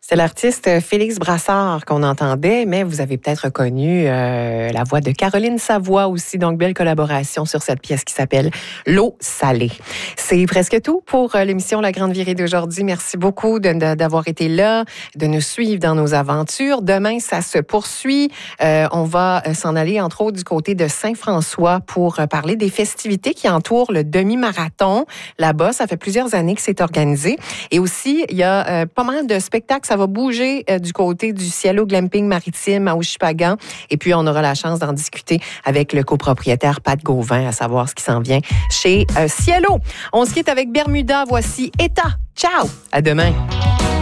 C'est l'artiste Félix Brassard qu'on entendait, mais vous avez peut-être reconnu la voix de Caroline Savoie aussi. Donc, belle collaboration sur cette pièce qui s'appelle L'eau salée. C'est presque tout pour l'émission La Grande Virée d'aujourd'hui. Merci beaucoup d'avoir été là, de nous suivre dans nos aventures. Demain, ça se poursuit. On va s'en aller, entre autres, du côté de Saint-François pour parler des festivités qui entourent le demi-marathon. Là-bas, ça fait plusieurs années que c'est organisé. Et aussi, il y a pas mal de spectacles. Ça va bouger du côté du Cielo Glamping Maritime à Ouchipagan. Et puis, on aura la chance d'en discuter avec le copropriétaire Pat Gauvin, à savoir ce qui s'en vient chez Cielo. On se quitte avec Bermuda. Voici État. Ciao! À demain.